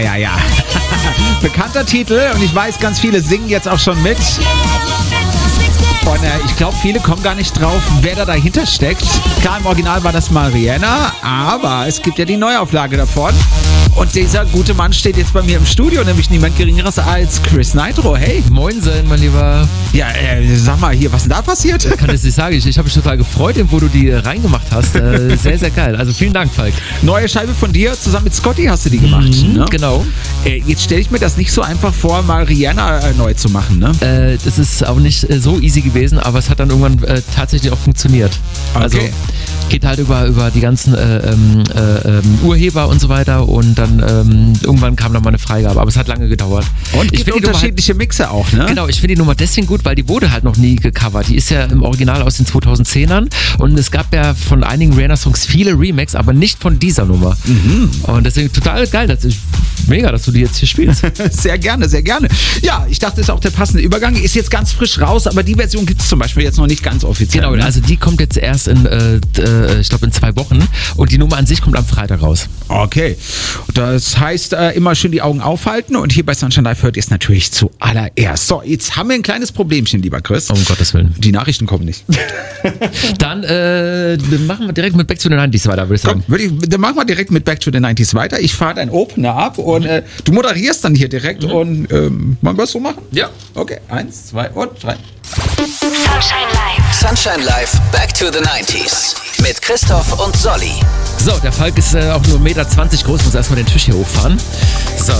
Ja. Bekannter Titel und ich weiß, ganz viele singen jetzt auch schon mit. Und ich glaube, viele kommen gar nicht drauf, wer da dahinter steckt. Klar, im Original war das mal Rihanna, aber es gibt ja die Neuauflage davon. Und dieser gute Mann steht jetzt bei mir im Studio, nämlich niemand Geringeres als Chris Nitro. Hey. Moinsen, mein Lieber. Ja, sag mal hier, was ist denn da passiert? Ich kann es nicht sagen. Ich habe mich total gefreut, wo du die reingemacht hast. Sehr, sehr geil. Also vielen Dank, Falk. Neue Scheibe von dir, zusammen mit Scotty hast du die gemacht. Ne? Genau. Jetzt stelle ich mir das nicht so einfach vor, mal Rihanna neu zu machen, ne? Das ist auch nicht so easy gewesen, aber es hat dann irgendwann tatsächlich auch funktioniert. Okay. Also geht halt über die ganzen Urheber und so weiter und dann irgendwann kam dann mal eine Freigabe, aber es hat lange gedauert. Und ich finde unterschiedliche Mixe auch, ne? Genau, ich finde die Nummer deswegen gut, weil die wurde halt noch nie gecovert. Die ist ja im Original aus den 2010ern und es gab ja von einigen Rihanna-Songs viele Remakes, aber nicht von dieser Nummer. Und deswegen total geil, mega, dass du die jetzt hier spielst. Sehr gerne, sehr gerne. Ja, ich dachte, das ist auch der passende Übergang. Ist jetzt ganz frisch raus, aber die Version gibt es zum Beispiel jetzt noch nicht ganz offiziell. Genau, also die kommt jetzt erst ich glaube in 2 Wochen und die Nummer an sich kommt am Freitag raus. Okay, das heißt, immer schön die Augen aufhalten und hier bei Sunshine Live hört ihr es natürlich zuallererst. So, jetzt haben wir ein kleines Problemchen, lieber Chris. Um Gottes Willen. Die Nachrichten kommen nicht. Dann machen wir direkt mit Back to the 90s weiter, würde ich sagen. Dann machen wir direkt mit Back to the 90s weiter. Ich fahre dein Opener ab und du moderierst dann hier direkt und wollen wir es so machen? Ja. Okay, 1, 2 und 3. Sunshine Live. Sunshine Live, Back to the 90s. Mit Christoph und Solly. So, der Falk ist auch nur 1,20 Meter groß, muss erstmal den Tisch hier hochfahren. So.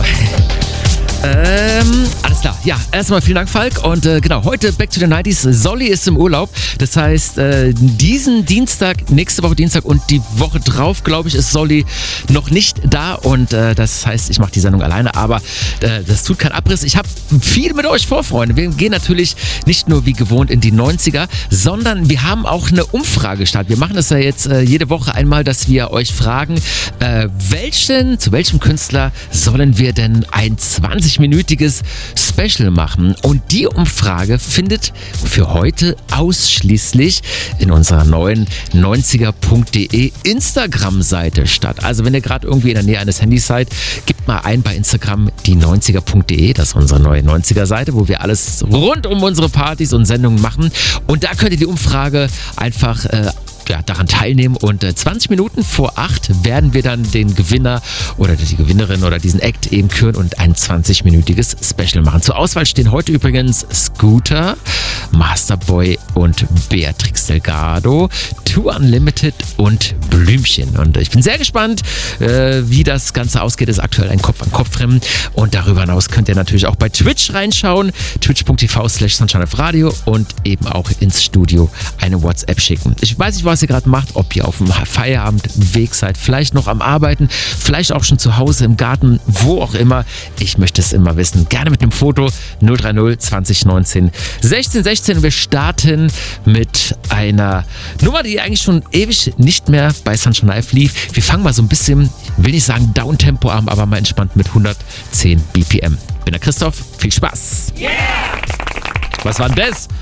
Alles klar. Ja, erstmal vielen Dank, Falk. Und genau, heute Back to the 90s. Solly ist im Urlaub. Das heißt, diesen Dienstag, nächste Woche Dienstag und die Woche drauf, glaube ich, ist Solly noch nicht da. Und das heißt, ich mache die Sendung alleine. Aber das tut keinen Abriss. Ich habe viel mit euch vor, Freunde. Wir gehen natürlich nicht nur wie gewohnt in die 90er, sondern wir haben auch eine Umfrage gestartet. Wir machen das ja jetzt jede Woche einmal, dass wir euch fragen, zu welchem Künstler sollen wir denn ein 20-minütiges Special machen? Und die Umfrage findet für heute ausschließlich in unserer neuen 90er.de Instagram-Seite statt. Also wenn ihr gerade irgendwie in der Nähe eines Handys seid, gebt mal ein bei Instagram die 90er.de, das ist unsere neue 90er-Seite, wo wir alles rund um unsere Partys und Sendungen machen. Und da könnt ihr die Umfrage einfach daran teilnehmen und 20 Minuten vor 8 werden wir dann den Gewinner oder die Gewinnerin oder diesen Act eben küren und ein 20-minütiges Special machen. Zur Auswahl stehen heute übrigens Scooter, Masterboy und Beatrix Delgado, Too Unlimited und Blümchen. Und ich bin sehr gespannt, wie das Ganze ausgeht. Das ist aktuell ein Kopf-an-Kopf-Rennen und darüber hinaus könnt ihr natürlich auch bei Twitch reinschauen, twitch.tv/SunshineLive-Radio und eben auch ins Studio eine WhatsApp schicken. Ich weiß nicht, was ihr gerade macht, ob ihr auf dem Feierabendweg seid, vielleicht noch am Arbeiten, vielleicht auch schon zu Hause im Garten, wo auch immer. Ich möchte es immer wissen. Gerne mit einem Foto 030 2019 1616. Wir starten mit einer Nummer, die eigentlich schon ewig nicht mehr bei Sunshine Live lief. Wir fangen mal so ein bisschen, will nicht sagen Downtempo an, aber mal entspannt mit 110 BPM. Ich bin der Christoph. Viel Spaß. Yeah! Was war denn das?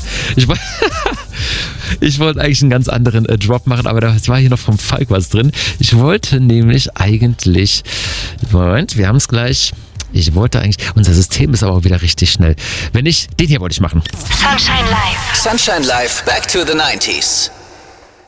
Ich wollte eigentlich einen ganz anderen Drop machen, aber da war hier noch vom Falk was drin. Ich wollte nämlich eigentlich... Moment, wir haben es gleich. Ich wollte eigentlich... Unser System ist aber auch wieder richtig schnell. Wenn nicht, den hier wollte ich machen. Sunshine Live. Sunshine Live, Back to the 90s.